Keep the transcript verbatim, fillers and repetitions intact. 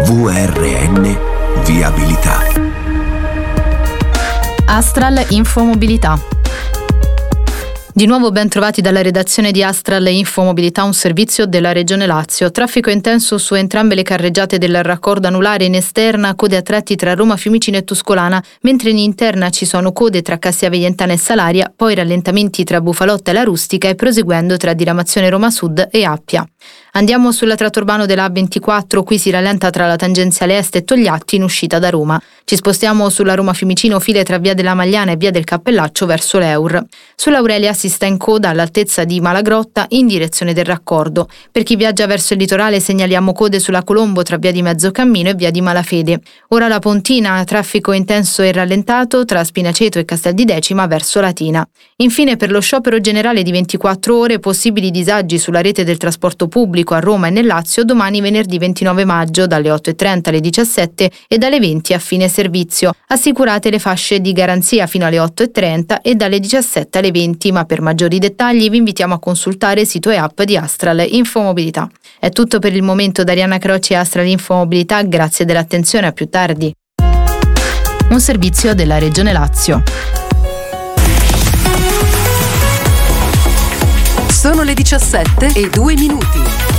V R N Viabilità. Astral Infomobilità. Di nuovo ben trovati dalla redazione di Astral Infomobilità, un servizio della Regione Lazio. Traffico intenso su entrambe le carreggiate del raccordo anulare, in esterna code a tratti tra Roma Fiumicino e Tuscolana, mentre in interna ci sono code tra Cassia Veientana e Salaria, poi rallentamenti tra Bufalotta e La Rustica e proseguendo tra Diramazione Roma Sud e Appia. Andiamo sulla tratta urbano della A ventiquattro, qui si rallenta tra la tangenziale est e Togliatti in uscita da Roma. Ci spostiamo sulla Roma Fiumicino, file tra via della Magliana e via del Cappellaccio verso l'Eur. Sull'Aurelia si sta in coda all'altezza di Malagrotta in direzione del raccordo. Per chi viaggia verso il litorale segnaliamo code sulla Colombo tra via di Mezzocammino e via di Malafede. Ora la Pontina, traffico intenso e rallentato tra Spinaceto e Castel di Decima verso Latina. Infine, per lo sciopero generale di ventiquattro ore, possibili disagi sulla rete del trasporto pubblico a Roma e nel Lazio domani venerdì ventinove maggio dalle otto e trenta alle diciassette e dalle venti a fine servizio. Assicurate le fasce di garanzia fino alle otto e trenta e dalle diciassette alle venti, ma per maggiori dettagli vi invitiamo a consultare il sito e app di Astral Infomobilità. È tutto per il momento da Arianna Croci e Astral Infomobilità, grazie dell'attenzione, a più tardi. Un servizio della Regione Lazio. Sono le diciassette e due minuti.